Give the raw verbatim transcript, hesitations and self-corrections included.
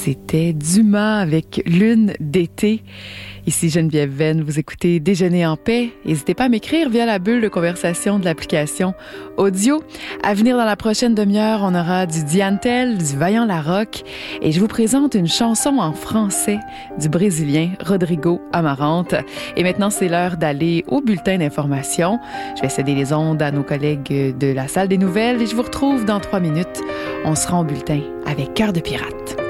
C'était Dumas avec Lune d'été. Ici Geneviève Venn, vous écoutez Déjeuner en paix. N'hésitez pas à m'écrire via la bulle de conversation de l'application audio. À venir dans la prochaine demi-heure, on aura du Diane Tell, du Vaillant Larocque et je vous présente une chanson en français du Brésilien Rodrigo Amarante. Et maintenant, c'est l'heure d'aller au bulletin d'information. Je vais céder les ondes à nos collègues de la salle des nouvelles et je vous retrouve dans trois minutes. On sera en bulletin avec Cœur de pirate.